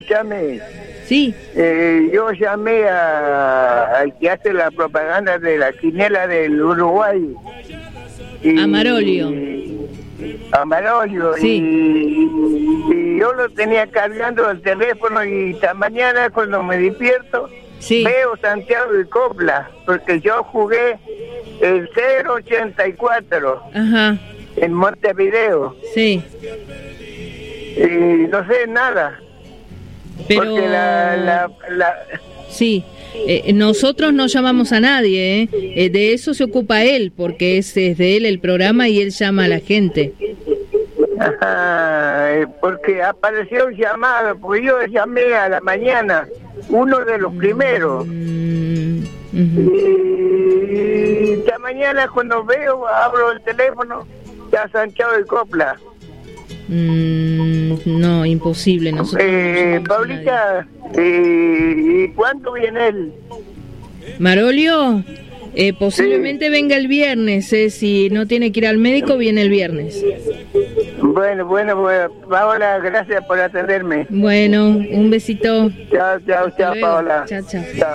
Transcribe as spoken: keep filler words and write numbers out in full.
escúchame. Sí. Eh, yo llamé a, al que hace la propaganda de la quiniela del Uruguay. Y, Amarolio. Amarolio. Sí. Y, y yo lo tenía cargando el teléfono y esta mañana cuando me despierto, sí. veo Santiago de Copla, porque yo jugué el cero ochenta y cuatro. Ajá. En Montevideo. Sí. Y no sé nada. Pero... Porque la... la, la... Sí. Eh, nosotros no llamamos a nadie, ¿eh? Eh, de eso se ocupa él, porque es, es de él el programa y él llama a la gente. Ajá, eh, porque apareció un llamado, porque yo llamé a la mañana, uno de los primeros. Mm, uh-huh. Y esta mañana cuando veo, abro el teléfono, está Santiago de Copla. Mm, no, imposible. Nosotros eh, no Paulita, eh, ¿y cuándo viene él? Marolio, eh, posiblemente sí. venga el viernes, eh, si no tiene que ir al médico, viene el viernes. Bueno, bueno, bueno, Paola, gracias por atenderme. Bueno, un besito. Chao, chao, chao, Paola. Chao, chao. Chao.